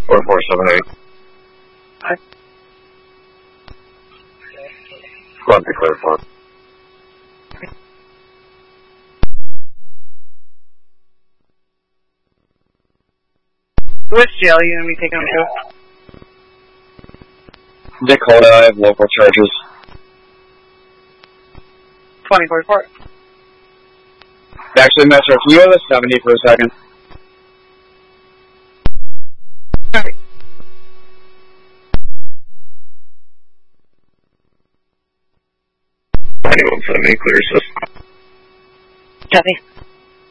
4478. Hi. Squad be clear for it. Which jail are you going to be taking them to? Dakota, I have local charges. 2044. Actually, Metro, can you go to 70 for a second? Alright. 9170, clear system. Copy.